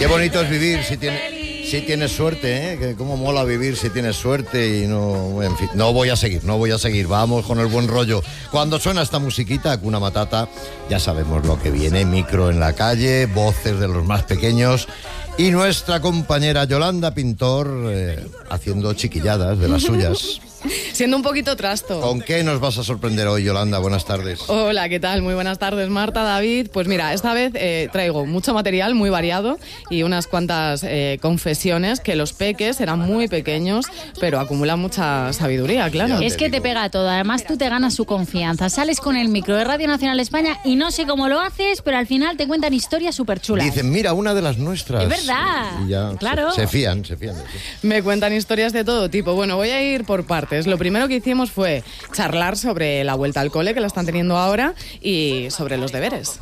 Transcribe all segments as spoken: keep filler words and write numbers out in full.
Qué bonito es vivir si tienes, si tienes suerte, ¿eh? Que cómo mola vivir si tienes suerte y no... En fin, no voy a seguir, no voy a seguir. Vamos con el buen rollo. Cuando suena esta musiquita, Hakuna Matata, ya sabemos lo que viene. Micro en la calle, voces de los más pequeños y nuestra compañera Yolanda Pintor eh, haciendo chiquilladas de las suyas. Siendo un poquito trasto. ¿Con qué nos vas a sorprender hoy, Yolanda? Buenas tardes. Hola, ¿qué tal? Muy buenas tardes, Marta, David. Pues mira, esta vez eh, traigo mucho material muy variado y unas cuantas eh, confesiones que los peques eran muy pequeños, pero acumulan mucha sabiduría, claro. Es que te pega todo. Además, tú te ganas su confianza. Sales con el micro de Radio Nacional de España y no sé cómo lo haces, pero al final te cuentan historias súper chulas. Dicen, mira, una de las nuestras. Es verdad. Y ya claro. Se, se fían, se fían. Sí. Me cuentan historias de todo tipo. Bueno, voy a ir por partes. Lo primero que hicimos fue charlar sobre la vuelta al cole, que la están teniendo ahora, y sobre los deberes.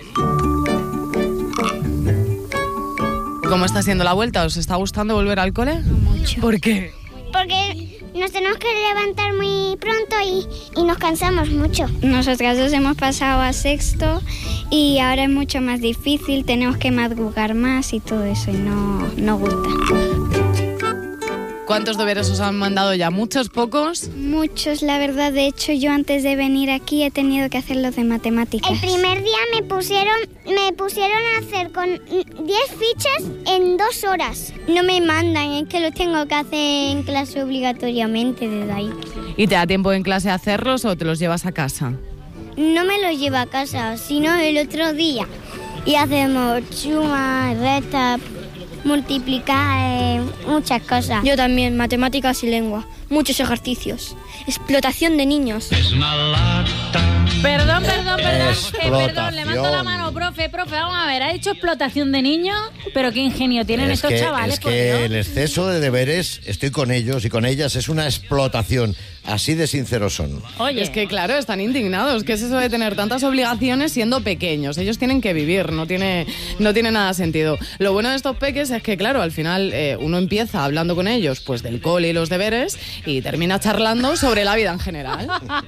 ¿Cómo está siendo la vuelta? ¿Os está gustando volver al cole? Mucho. ¿Por qué? Porque nos tenemos que levantar muy pronto y, y nos cansamos mucho. Nosotras dos hemos pasado a sexto y ahora es mucho más difícil, tenemos que madrugar más y todo eso y no, no gusta. ¿Cuántos deberes os han mandado ya? ¿Muchos, pocos? Muchos, la verdad. De hecho, yo antes de venir aquí he tenido que hacer los de matemáticas. El primer día me pusieron, me pusieron a hacer con diez fichas en dos horas. No me mandan, es que los tengo que hacer en clase obligatoriamente desde ahí. ¿Y te da tiempo en clase a hacerlos o te los llevas a casa? No me los llevo a casa, sino el otro día. Y hacemos suma, resta, multiplicar, eh, muchas cosas. Yo también, matemáticas y lengua. Muchos ejercicios. Explotación de niños. Es una lata. Perdón, perdón, perdón. Eh, perdón, levanto la mano, profe, profe. Vamos a ver, ha dicho explotación de niños, pero qué ingenio tienen es estos que, chavales. Es que el exceso de deberes, estoy con ellos y con ellas, es una explotación. Así de sinceros son. Oye, es que claro, están indignados. ¿Qué es eso de tener tantas obligaciones siendo pequeños? Ellos tienen que vivir, no tiene, no tiene nada sentido. Lo bueno de estos peques es que, claro, al final eh, uno empieza hablando con ellos pues del cole y los deberes y termina charlando sobre la vida en general.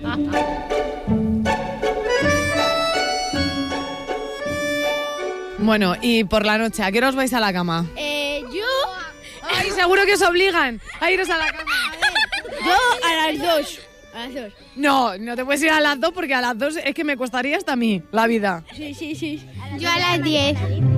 Bueno, y por la noche, ¿a qué hora os vais a la cama? Eh, yo... Ay, seguro que os obligan a iros a la cama. Yo a las dos. A las dos. No, no te puedes ir a las dos porque a las dos es que me costaría hasta a mí la vida. Sí, sí, sí. Yo a las diez.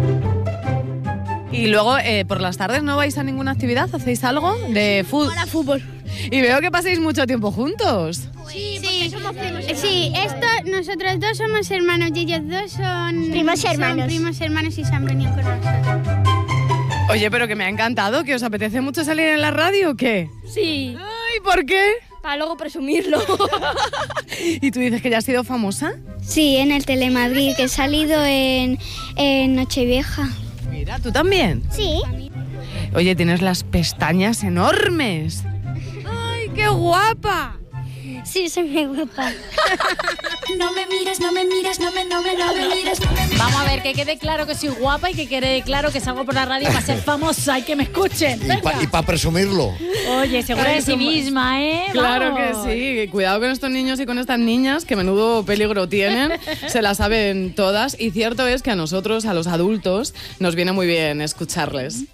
Y luego, eh, por las tardes, ¿no vais a ninguna actividad? ¿Hacéis algo de fútbol? Para fútbol. Y veo que pasáis mucho tiempo juntos. Sí, sí, somos primos. Sí, esto, nosotros dos somos hermanos y ellos dos son... Primos hermanos. Son primos hermanos y se han venido con nosotros. Oye, pero que me ha encantado, ¿que os apetece mucho salir en la radio o qué? Sí. Ay, ¿por qué? Para luego presumirlo. ¿Y tú dices que ya has sido famosa? Sí, en el Telemadrid, que he salido en, en Nochevieja. Mira, ¿tú también? Sí. Oye, tienes las pestañas enormes. ¡Ay, qué guapa! Sí, soy muy guapa. No me mires, no me mires, no me, no me, no me mires, no me mires. Vamos a ver, que quede claro que soy guapa y que quede claro que salgo por la radio para ser famosa y que me escuchen. Y para pa presumirlo. Oye, segura de sí misma, ¿eh? Claro Vamos. que sí. Cuidado con estos niños y con estas niñas, que menudo peligro tienen. Se la saben todas. Y cierto es que a nosotros, a los adultos, nos viene muy bien escucharles.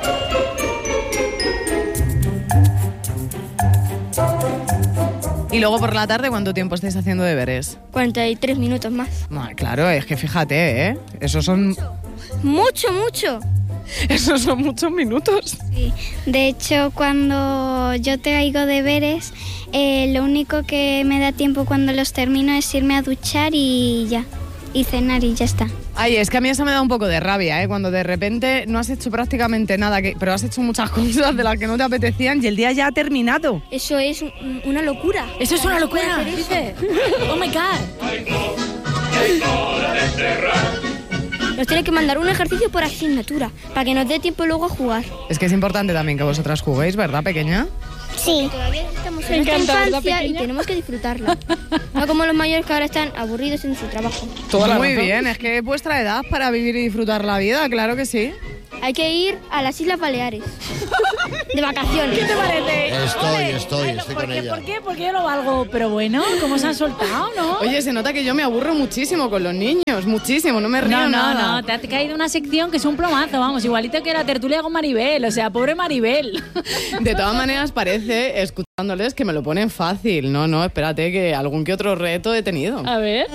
Y luego por la tarde, ¿cuánto tiempo estáis haciendo deberes? cuarenta y tres minutos más. No, claro, es que fíjate, ¿eh? Esos son... Mucho, mucho. Esos son muchos minutos. Sí. De hecho, cuando yo traigo deberes, eh, lo único que me da tiempo cuando los termino es irme a duchar y ya. Y cenar y ya está. Ay, es que a mí eso me da un poco de rabia, ¿eh? Cuando de repente no has hecho prácticamente nada, que, pero has hecho muchas cosas de las que no te apetecían y el día ya ha terminado. Eso es un- una locura. Eso es una No se puede locura, hacer eso. dice. Oh my God. Nos tiene que mandar un ejercicio por asignatura para que nos dé tiempo luego a jugar. Es que es importante también que vosotras juguéis, ¿verdad, pequeña? Sí. Todavía estamos Me en nuestra encanta, ¿verdad, infancia y pequeña? tenemos que disfrutarla. No como los mayores que ahora están aburridos en su trabajo. Muy bien, es que es vuestra edad para vivir y disfrutar la vida, claro que sí. hay que ir a las Islas Baleares. De vacaciones. ¿Qué te parece? Estoy, Ole. estoy, Ay, no, estoy ¿por con qué, ella. ¿Por qué? Porque yo lo valgo. Pero bueno, ¿cómo se han soltado, no? Oye, se nota que yo me aburro muchísimo con los niños, muchísimo, no me río No, no, nada. no, te ha caído una sección que es un plomazo, vamos, igualito que la tertulia con Maribel, o sea, pobre Maribel. De todas maneras, parece, escuchándoles, que me lo ponen fácil. No, no, espérate, que algún que otro reto he tenido. A ver.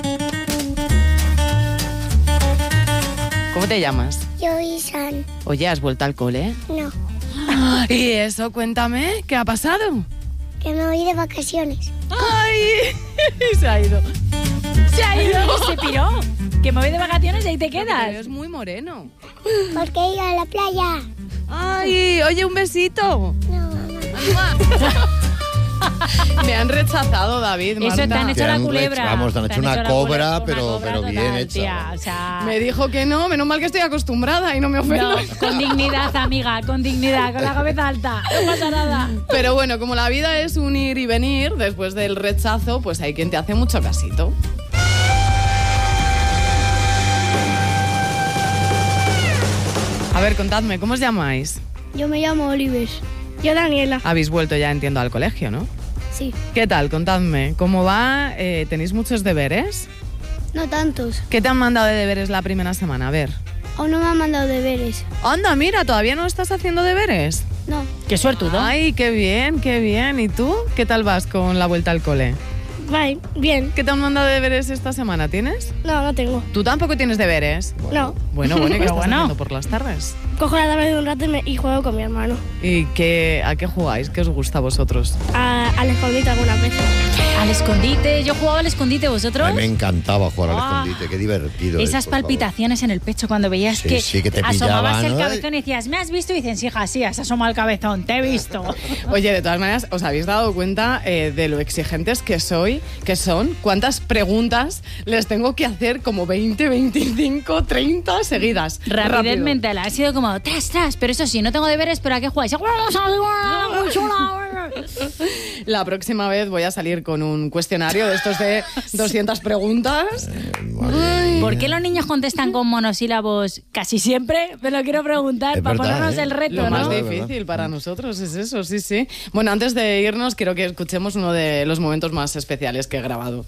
¿Cómo te llamas? Yo y San. Oye, ¿has vuelto al cole? No, ¿Y eso? Cuéntame, ¿qué ha pasado? que me voy de vacaciones. ¡Ay! Se ha ido. Se ha ido, se piró. Que me voy de vacaciones y ahí te Pero quedas. es muy moreno. Porque ir a la playa. ¡Ay! Oye, un besito. No, mamá. Me han rechazado, David, Eso Marta. te han hecho Te la han culebra. hecho- vamos, te han hecho una la cobra, cule- pero- una cobra pero bien total, hecha. tía, o sea, Me dijo que no, menos mal que estoy acostumbrada y no me ofendo. no, con dignidad, amiga, con dignidad, con la cabeza alta. No pasa nada. Pero bueno, como la vida es un ir y venir, después del rechazo, pues hay quien te hace mucho casito. A ver, contadme, ¿cómo os llamáis? Yo me llamo Oliver. Yo Daniela. Habéis vuelto ya, entiendo, al colegio, ¿no? Sí. ¿Qué tal? Contadme, ¿cómo va? Eh, ¿Tenéis muchos deberes? No tantos. ¿Qué te han mandado de deberes la primera semana? A ver. Aún no me han mandado deberes. Anda, mira, ¿todavía no estás haciendo deberes? No. Qué suertudo. Ay, qué bien, qué bien. ¿Y tú? ¿Qué tal vas con la vuelta al cole? Vale, bien. ¿Qué te han mandado de deberes esta semana? ¿Tienes? No, no tengo. ¿Tú tampoco tienes deberes? No. Bueno, bueno, ¿y qué Pero estás bueno. haciendo por las tardes? Cojo la tablet un rato y, me- y juego con mi hermano. ¿Y qué, a qué jugáis? ¿Qué os gusta a vosotros? A, al escondite algunas veces. Al escondite, yo jugaba al escondite, A ¿vosotros? mí me encantaba jugar al Ah. escondite, qué divertido. es, Esas por favor. palpitaciones en el pecho cuando veías Sí, que, sí, que te asomabas pillaban, el ¿no? cabezón y decías, ¿me has visto? Y dicen, sí, hija, sí, has asomado el cabezón, te he visto. Oye, de todas maneras, ¿os habéis dado cuenta eh, de lo exigentes que soy, que son? ¿Cuántas preguntas les tengo que hacer? Como veinte, veinticinco, treinta seguidas. Rapidez Rápido. mental, ha sido como, tras, tras, pero eso sí, no tengo deberes, pero ¿a qué jugáis? La próxima vez voy a salir con un cuestionario de estos de doscientas preguntas. ¿Por qué los niños contestan con monosílabos casi siempre? Me lo quiero preguntar Es para verdad, ponernos ¿eh? el reto, Lo ¿no? más verdad, difícil verdad. para nosotros es eso, sí, sí. Bueno, antes de irnos, quiero que escuchemos uno de los momentos más especiales que he grabado.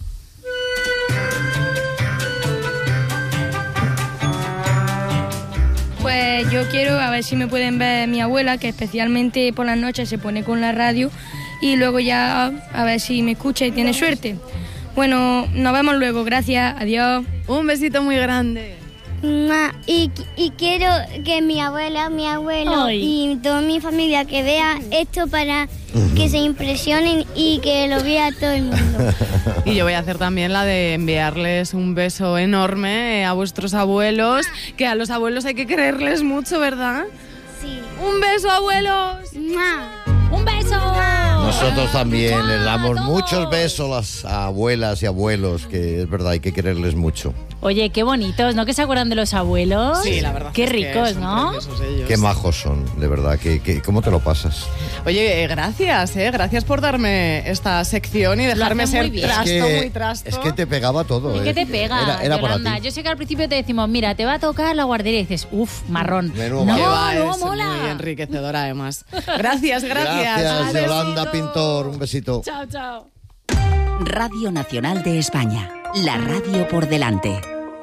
Pues yo quiero a ver si me pueden ver mi abuela, que especialmente por las noches se pone con la radio, y luego ya a ver si me escucha y tiene suerte. Bueno, nos vemos luego, gracias, adiós. Un besito muy grande. Ma, y, y quiero que mi abuela, mi abuelo Ay. y toda mi familia que vea esto para que se impresionen y que lo vea todo el mundo. Y yo voy a hacer también la de enviarles un beso enorme eh, a vuestros abuelos, que a los abuelos hay que quererles mucho, ¿verdad? Sí. ¡Un beso, abuelos! Ma. ¡Un beso! Nosotros también les damos todos. muchos besos a las abuelas y abuelos, que es verdad, hay que quererles mucho. Oye, qué bonitos, ¿no? Que se acuerdan de los abuelos. Sí, la verdad. Qué es que ricos, son ¿no? preciosos ellos. Qué majos son, de verdad, que, que- ¿cómo te lo pasas? Oye, eh, gracias, ¿eh? Gracias por darme esta sección y dejarme hacen muy ser bien. trasto, es, que, muy trasto. es que te pegaba todo. ¿Y ¿eh? qué te pega, Era, era para Yolanda? ti. Yo sé que al principio te decimos, mira, te va a tocar la guardería y dices, uff, marrón. Menudo no, Que marrón. va, luego es mola. muy enriquecedora además. Gracias, gracias. Gracias, Un Yolanda besito. Pintor, un besito. Chao, chao. Radio Nacional de España. La radio por delante.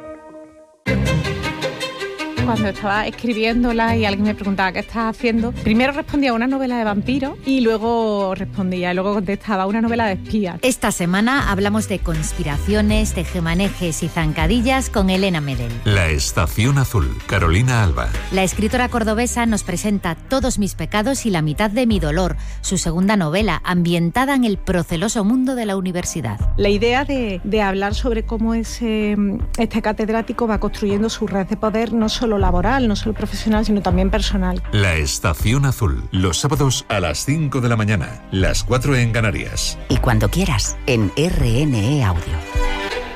Cuando estaba escribiéndola y alguien me preguntaba qué estás haciendo, primero respondía a una novela de vampiros y luego respondía, y luego contestaba a una novela de espías. Esta semana hablamos de conspiraciones, tejemanejes y zancadillas con Elena Medel. La Estación Azul, Carolina Alba. La escritora cordobesa nos presenta Todos mis pecados y la mitad de mi dolor, su segunda novela, ambientada en el proceloso mundo de la universidad. La idea de, de hablar sobre cómo ese, este catedrático va construyendo su red de poder, no solo laboral, no solo profesional, sino también personal. La Estación Azul, los sábados a las cinco de la mañana, las cuatro en Canarias. Y cuando quieras, en R N E Audio.